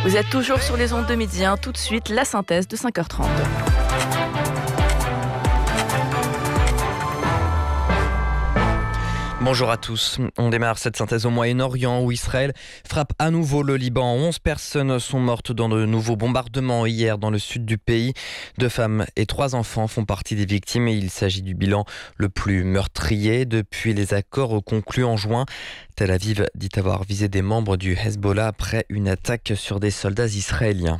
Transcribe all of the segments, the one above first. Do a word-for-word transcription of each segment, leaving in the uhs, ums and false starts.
Vous êtes toujours sur les ondes de midi, hein. Tout de suite, la synthèse de cinq heures trente. Bonjour à tous. On démarre cette synthèse au Moyen-Orient où Israël frappe à nouveau le Liban. onze personnes sont mortes dans de nouveaux bombardements hier dans le sud du pays. Deux femmes et trois enfants font partie des victimes et il s'agit du bilan le plus meurtrier depuis les accords conclus en juin. Tel Aviv dit avoir visé des membres du Hezbollah après une attaque sur des soldats israéliens.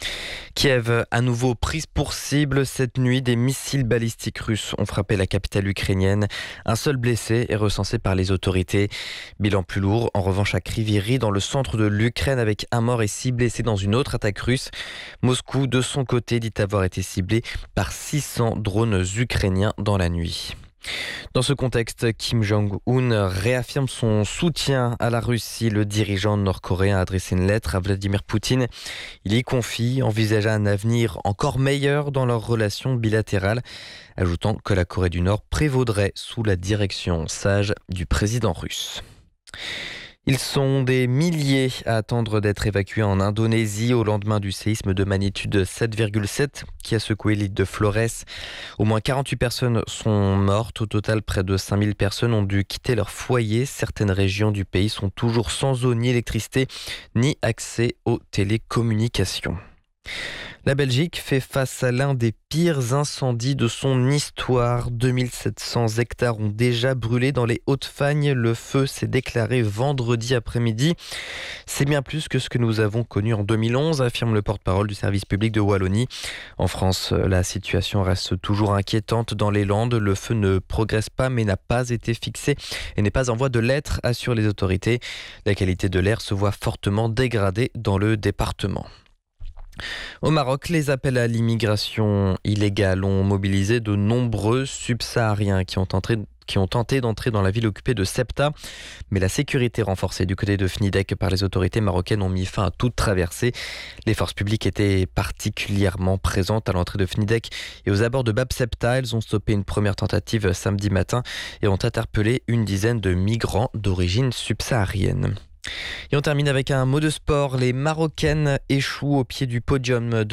Kiev, à nouveau prise pour cible cette nuit, des missiles balistiques russes ont frappé la capitale ukrainienne. Un seul blessé est recensé par les autorités. Bilan plus lourd, en revanche, à Kryvyi, dans le centre de l'Ukraine, avec un mort et six blessés dans une autre attaque russe. Moscou, de son côté, dit avoir été ciblé par six cents drones ukrainiens dans la nuit. Dans ce contexte, Kim Jong-un réaffirme son soutien à la Russie. Le dirigeant nord-coréen a adressé une lettre à Vladimir Poutine. Il y confie envisager un avenir encore meilleur dans leurs relations bilatérales, ajoutant que la Corée du Nord prévaudrait sous la direction sage du président russe. Ils sont des milliers à attendre d'être évacués en Indonésie au lendemain du séisme de magnitude sept virgule sept qui a secoué l'île de Flores. Au moins quarante-huit personnes sont mortes. Au total, près de cinq mille personnes ont dû quitter leur foyer. Certaines régions du pays sont toujours sans eau ni électricité, ni accès aux télécommunications. La Belgique fait face à l'un des pires incendies de son histoire. deux mille sept cents hectares ont déjà brûlé dans les Hautes-Fagnes. Le feu s'est déclaré vendredi après-midi. C'est bien plus que ce que nous avons connu en deux mille onze, affirme le porte-parole du service public de Wallonie. En France, la situation reste toujours inquiétante dans les Landes. Le feu ne progresse pas mais n'a pas été fixé et n'est pas en voie de l'être, assurent les autorités. La qualité de l'air se voit fortement dégradée dans le département. Au Maroc, les appels à l'immigration illégale ont mobilisé de nombreux subsahariens qui ont tenté, qui ont tenté d'entrer dans la ville occupée de Ceuta. Mais la sécurité renforcée du côté de Fnidek par les autorités marocaines ont mis fin à toute traversée. Les forces publiques étaient particulièrement présentes à l'entrée de Fnidek et aux abords de Bab Ceuta. Elles ont stoppé une première tentative samedi matin et ont interpellé une dizaine de migrants d'origine subsaharienne. Et on termine avec un mot de sport. Les Marocaines échouent au pied du podium de